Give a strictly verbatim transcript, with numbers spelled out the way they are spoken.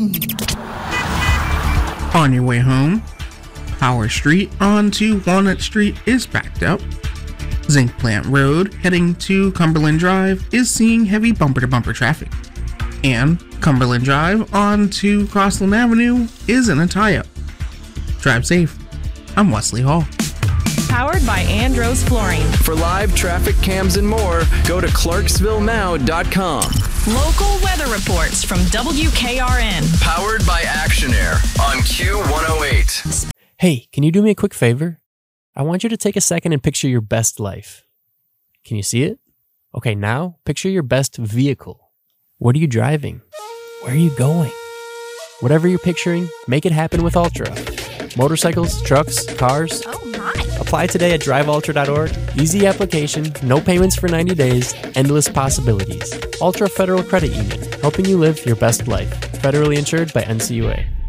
On your way home, Power Street onto Walnut Street is backed up. Zinc Plant Road heading to Cumberland Drive is seeing heavy bumper-to-bumper traffic. And Cumberland Drive onto Crossland Avenue is in a tie-up. Drive safe. I'm Wesley Hall. Powered by Andros Flooring. For live traffic cams and more, go to clarksville now dot com. Local weather reports from W K R N. Powered by Action Air on Q one oh eight. Hey, can you do me a quick favor? I want you to take a second and picture your best life. Can you see it? Okay, now picture your best vehicle. What are you driving? Where are you going? Whatever you're picturing, make it happen with Ultra. Motorcycles, trucks, cars. Oh my! Apply today at drive ultra dot org. Easy application, no payments for ninety days, endless possibilities. Ultra Federal Credit Union, helping you live your best life. Federally insured by N C U A.